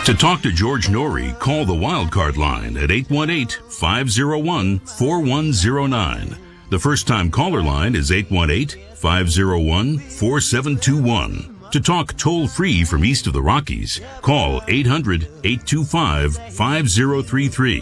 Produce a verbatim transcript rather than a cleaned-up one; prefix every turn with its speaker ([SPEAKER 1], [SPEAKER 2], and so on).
[SPEAKER 1] To talk to George Norrie, call the Wildcard line at eight one eight, five oh one, four one oh nine. The first-time caller line is eight one eight, five oh one, four seven two one. To talk toll-free from east of the Rockies, call eight hundred, eight two five, five oh three three.